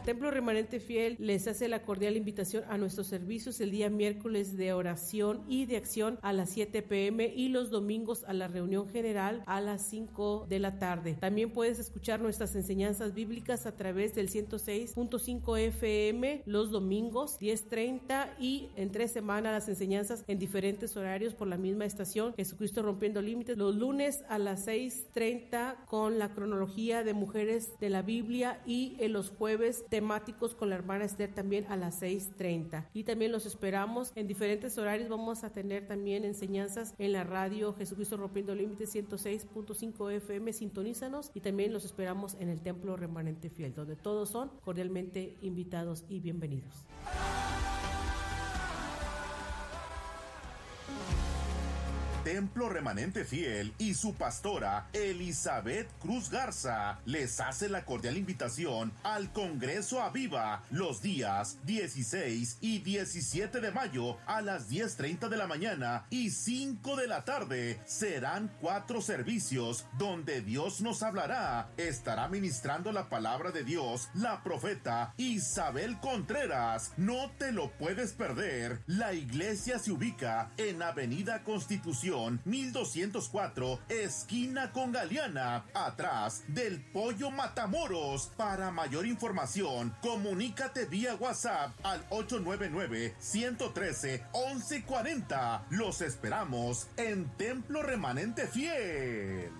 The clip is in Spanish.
Templo Remanente Fiel les hace la cordial invitación a nuestros servicios el día miércoles de oración y de acción a las 7 p.m. y los domingos a la reunión general a las 5 de la tarde. También puedes escuchar nuestras enseñanzas bíblicas a través del 106.5 FM los domingos 10:30 y entre semana las enseñanzas en diferentes horarios por la misma estación, Jesucristo Rompiendo Límites, los lunes a las 6:30 con la cronología de mujeres de la Biblia y en los jueves temáticos con la hermana Esther también a las 6:30. Y también los esperamos en diferentes horarios. Vamos a tener también enseñanzas en la radio Jesucristo Rompiendo Límites 106.5 FM, sintonízanos, y también los esperamos en el Templo Remanente Fiel, donde todos son cordialmente invitados y bienvenidos. Templo Remanente Fiel y su pastora Elizabeth Cruz Garza les hace la cordial invitación al Congreso Aviva los días 16 y 17 de mayo a las 10:30 de la mañana y 5 de la tarde. Serán 4 servicios donde Dios nos hablará. Estará ministrando la palabra de Dios la profeta Isabel Contreras. No te lo puedes perder. La iglesia se ubica en Avenida Constitución 1204, esquina con Galeana, atrás del Pollo Matamoros. Para mayor información, comunícate vía WhatsApp al 899-113-1140. Los esperamos en Templo Remanente Fiel.